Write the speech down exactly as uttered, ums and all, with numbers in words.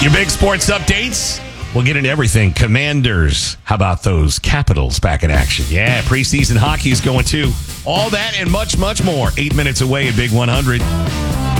Your big sports updates. We'll get into everything. Commanders. How about those Capitals back in action? Yeah, preseason hockey is going too. All that and much, much more. Eight minutes away at Big one hundred.